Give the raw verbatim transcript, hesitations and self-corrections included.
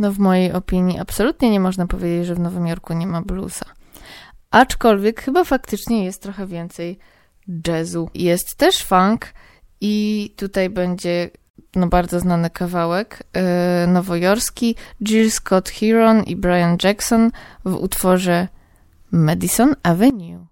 No w mojej opinii absolutnie nie można powiedzieć, że w Nowym Jorku nie ma bluesa. Aczkolwiek chyba faktycznie jest trochę więcej jazzu. Jest też funk i tutaj będzie no bardzo znany kawałek yy, nowojorski Jill Scott Heron i Brian Jackson w utworze Madison Avenue.